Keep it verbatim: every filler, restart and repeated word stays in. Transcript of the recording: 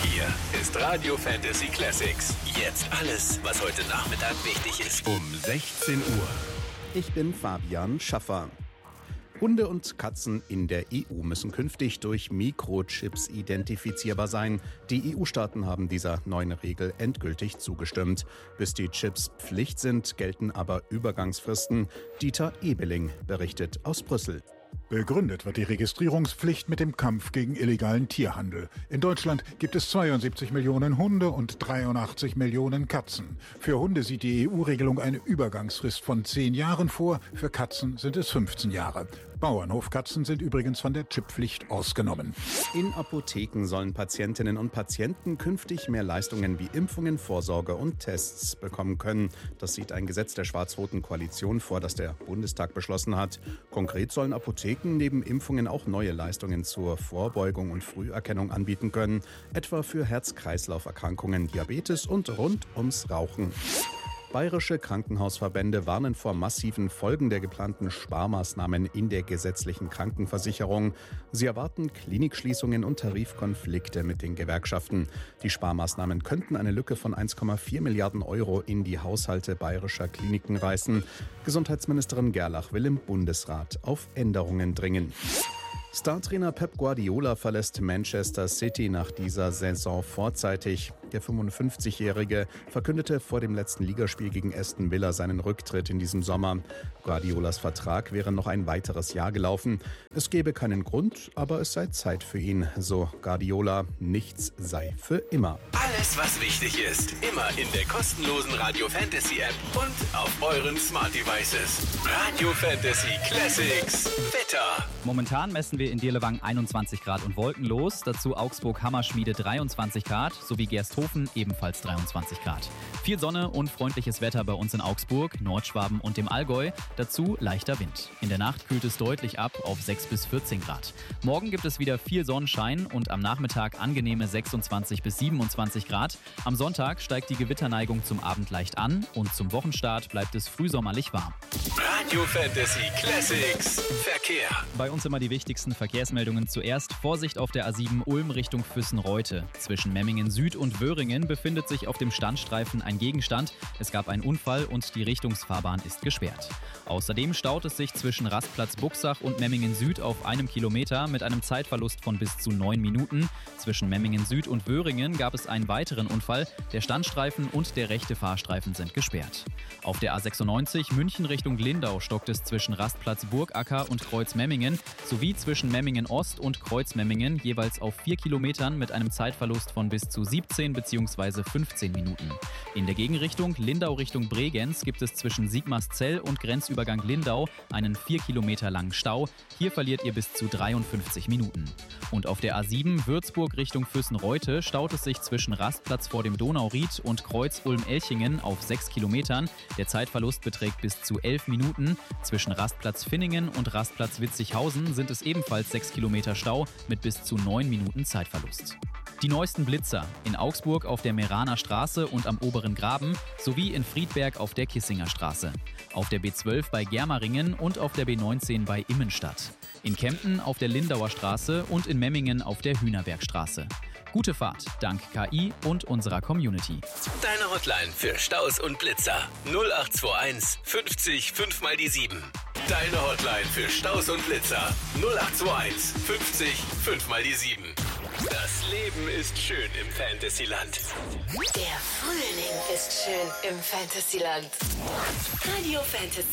Hier ist Radio Fantasy Classics. Jetzt alles, was heute Nachmittag wichtig ist. Um sechzehn Uhr. Ich bin Fabian Schaffer. Hunde und Katzen in der E U müssen künftig durch Mikrochips identifizierbar sein. Die E U-Staaten haben dieser neuen Regel endgültig zugestimmt. Bis die Chips Pflicht sind, gelten aber Übergangsfristen. Dieter Ebeling berichtet aus Brüssel. Begründet wird die Registrierungspflicht mit dem Kampf gegen illegalen Tierhandel. In Deutschland gibt es zweiundsiebzig Millionen Hunde und dreiundachtzig Millionen Katzen. Für Hunde sieht die E U-Regelung eine Übergangsfrist von zehn Jahren vor, für Katzen sind es fünfzehn Jahre. Bauernhofkatzen sind übrigens von der Chipppflicht ausgenommen. In Apotheken sollen Patientinnen und Patienten künftig mehr Leistungen wie Impfungen, Vorsorge und Tests bekommen können. Das sieht ein Gesetz der schwarz-roten Koalition vor, das der Bundestag beschlossen hat. Konkret sollen Apotheken neben Impfungen auch neue Leistungen zur Vorbeugung und Früherkennung anbieten können, etwa für Herz-Kreislauf-Erkrankungen, Diabetes und rund ums Rauchen. Bayerische Krankenhausverbände warnen vor massiven Folgen der geplanten Sparmaßnahmen in der gesetzlichen Krankenversicherung. Sie erwarten Klinikschließungen und Tarifkonflikte mit den Gewerkschaften. Die Sparmaßnahmen könnten eine Lücke von eins Komma vier Milliarden Euro in die Haushalte bayerischer Kliniken reißen. Gesundheitsministerin Gerlach will im Bundesrat auf Änderungen dringen. Startrainer Pep Guardiola verlässt Manchester City nach dieser Saison vorzeitig. Der fünfundfünfzigjährige verkündete vor dem letzten Ligaspiel gegen Aston Villa seinen Rücktritt in diesem Sommer. Guardiolas Vertrag wäre noch ein weiteres Jahr gelaufen. Es gäbe keinen Grund, aber es sei Zeit für ihn, so Guardiola. Nichts sei für immer. Alles, was wichtig ist, immer in der kostenlosen Radio Fantasy App und auf euren Smart Devices. Radio Fantasy Classics. Wetter. Momentan messen wir in Dirlewang einundzwanzig Grad und wolkenlos, dazu Augsburg-Hammerschmiede dreiundzwanzig Grad sowie Gersthofen ebenfalls dreiundzwanzig Grad. Viel Sonne und freundliches Wetter bei uns in Augsburg, Nordschwaben und dem Allgäu, dazu leichter Wind. In der Nacht kühlt es deutlich ab auf sechs bis vierzehn Grad. Morgen gibt es wieder viel Sonnenschein und am Nachmittag angenehme sechsundzwanzig bis siebenundzwanzig Grad. Am Sonntag steigt die Gewitterneigung zum Abend leicht an und zum Wochenstart bleibt es frühsommerlich warm. Radio Fantasy Classics. Verkehr. Bei uns immer die wichtigsten Verkehrsmeldungen zuerst. Vorsicht auf der A sieben Ulm Richtung Füssen-Reute. Zwischen Memmingen Süd und Wöhringen befindet sich auf dem Standstreifen ein Gegenstand. Es gab einen Unfall und die Richtungsfahrbahn ist gesperrt. Außerdem staut es sich zwischen Rastplatz Buchsach und Memmingen Süd auf einem Kilometer mit einem Zeitverlust von bis zu neun Minuten. Zwischen Memmingen Süd und Wöhringen gab es einen weiteren Unfall. Der Standstreifen und der rechte Fahrstreifen sind gesperrt. Auf der A sechsundneunzig München Richtung Lindau stockt es zwischen Rastplatz Burgacker und Kreuz Memmingen sowie zwischen Memmingen Ost und Kreuz Memmingen jeweils auf vier Kilometern mit einem Zeitverlust von bis zu siebzehn bzw. fünfzehn Minuten. In der Gegenrichtung Lindau Richtung Bregenz gibt es zwischen Sigmarszell und Grenzübergang Lindau einen vier Kilometer langen Stau. Hier verliert ihr bis zu dreiundfünfzig Minuten. Und auf der A sieben Würzburg Richtung Füssen-Reute staut es sich zwischen Rastplatz vor dem Donauried und Kreuz Ulm-Elchingen auf sechs Kilometern. Der Zeitverlust beträgt bis zu elf Minuten. Zwischen Rastplatz Finningen und Rastplatz Witzighausen sind es ebenfalls sechs Kilometer Stau mit bis zu neun Minuten Zeitverlust. Die neuesten Blitzer in Augsburg auf der Meraner Straße und am Oberen Graben sowie in Friedberg auf der Kissinger Straße. Auf der B zwölf bei Germeringen und auf der B neunzehn bei Immenstadt. In Kempten auf der Lindauer Straße und in Memmingen auf der Hühnerbergstraße. Gute Fahrt dank K I und unserer Community. Deine Hotline für Staus und Blitzer null acht zwei eins fünfzig fünf mal die sieben. Deine Hotline für Staus und Blitzer null acht zwei eins fünfzig fünf mal die sieben. Das Leben ist schön im Fantasyland. Der Frühling ist schön im Fantasyland. Radio Fantasy.